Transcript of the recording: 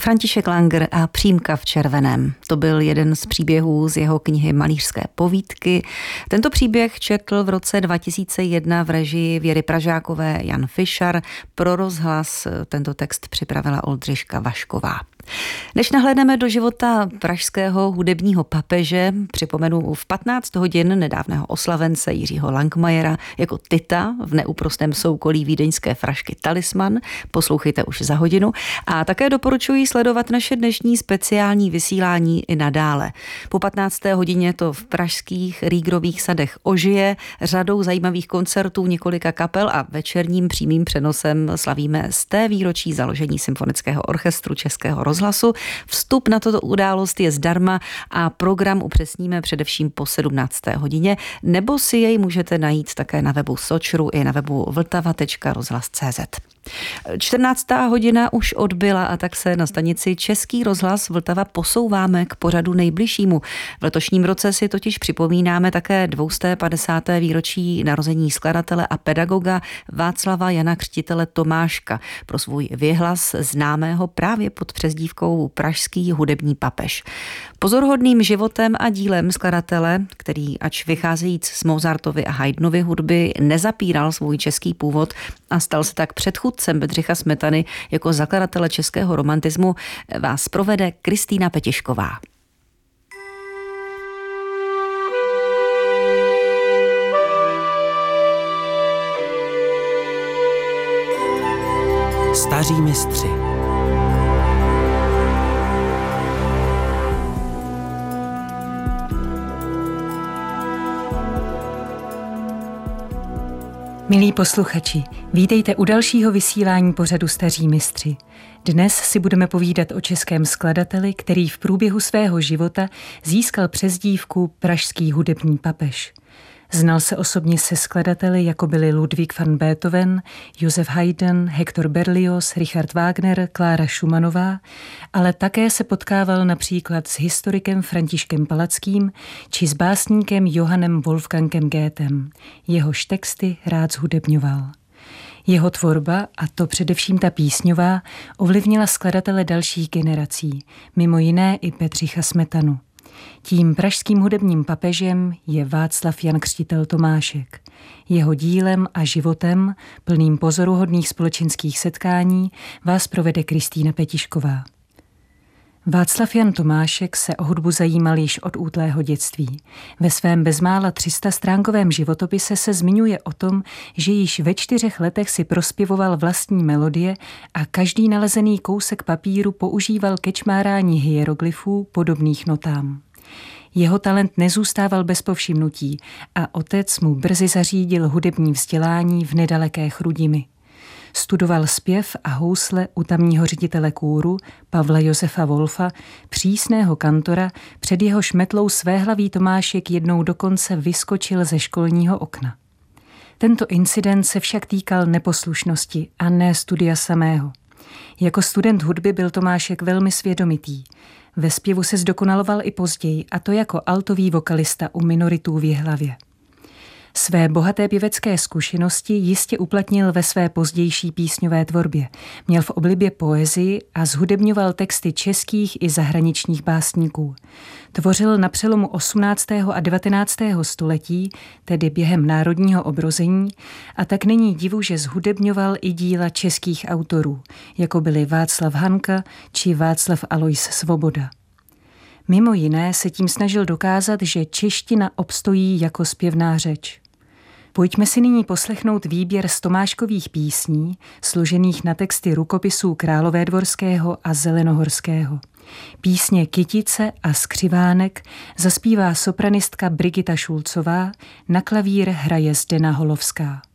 František Langer a Přímka v červeném. To byl jeden z příběhů z jeho knihy Malířské povídky. Tento příběh četl v roce 2001 v režii Věry Pražákové Jan Fišar. Pro rozhlas tento text připravila Oldřiška Vašková. Než nahlédneme do života pražského hudebního papeže, připomenu v 15 hodin nedávného oslavence Jiřího Langmajera jako Tita v neúprostném soukolí vídeňské frašky Talisman. Poslouchejte už za hodinu. A také doporučuji sledovat naše dnešní speciální vysílání i nadále. Po 15. hodině to v pražských Rýgrových sadech ožije řadou zajímavých koncertů několika kapel a večerním přímým přenosem slavíme 100. výročí založení Symfonického orchestru Českého rozhlasu. Vstup na tuto událost je zdarma a program upřesníme především po 17. hodině, nebo si jej můžete najít také na webu Sočru i na webu vltava.rozhlas.cz. 14. hodina už odbyla a tak se na stanici Český rozhlas Vltava posouváme k pořadu nejbližšímu. V letošním roce si totiž připomínáme také 250. výročí narození skladatele a pedagoga Václava Jana Křtitele Tomáška, pro svůj věhlas známého právě pod přezdívkou Pražský hudební papež. Pozoruhodným životem a dílem skladatele, který ač vycházejíc z Mozartovy a Haydnovy hudby nezapíral svůj český původ a stal se tak předchůdcem Bedřicha Smetany jako zakladatele českého romantismu, vás provede Kristýna Petišková. Staří mistři. Milí posluchači, vítejte u dalšího vysílání pořadu Staří mistři. Dnes si budeme povídat o českém skladateli, který v průběhu svého života získal přezdívku Pražský hudební papež. Znal se osobně se skladateli, jako byli Ludwig van Beethoven, Josef Haydn, Hector Berlioz, Richard Wagner, Klára Schumannová, ale také se potkával například s historikem Františkem Palackým či s básníkem Johannem Wolfgangem Goethem. Jehož texty rád zhudebňoval. Jeho tvorba, a to především ta písňová, ovlivnila skladatele dalších generací, mimo jiné i Bedřicha Smetanu. Tím pražským hudebním papežem je Václav Jan Křtitel Tomášek. Jeho dílem a životem, plným pozoruhodných společenských setkání, vás provede Kristýna Petišková. Václav Jan Tomášek se o hudbu zajímal již od útlého dětství. Ve svém bezmála 300stránkovém životopise se zmiňuje o tom, že již ve 4 letech si prospěvoval vlastní melodie a každý nalezený kousek papíru používal ke čmárání hieroglyfů podobných notám. Jeho talent nezůstával bez povšimnutí a otec mu brzy zařídil hudební vzdělání v nedaleké Chrudimi. Studoval zpěv a housle u tamního ředitele kůru Pavla Josefa Wolfa, přísného kantora, před jehož metlou svéhlavý Tomášek jednou dokonce vyskočil ze školního okna. Tento incident se však týkal neposlušnosti a ne studia samého. Jako student hudby byl Tomášek velmi svědomitý. Ve zpěvu se zdokonaloval i později, a to jako altový vokalista u minoritů v Jihlavě. Své bohaté pěvecké zkušenosti jistě uplatnil ve své pozdější písňové tvorbě. Měl v oblibě poezii a zhudebňoval texty českých i zahraničních básníků. Tvořil na přelomu 18. a 19. století, tedy během národního obrození, a tak není divu, že zhudebňoval i díla českých autorů, jako byli Václav Hanka či Václav Alois Svoboda. Mimo jiné se tím snažil dokázat, že čeština obstojí jako zpěvná řeč. Pojďme si nyní poslechnout výběr z Tomáškových písní, složených na texty rukopisů Královédvorského a Zelenohorského. Písně Kytice a Skřivánek zaspívá sopranistka Brigita Šulcová, na klavír hraje Zdena Holovská.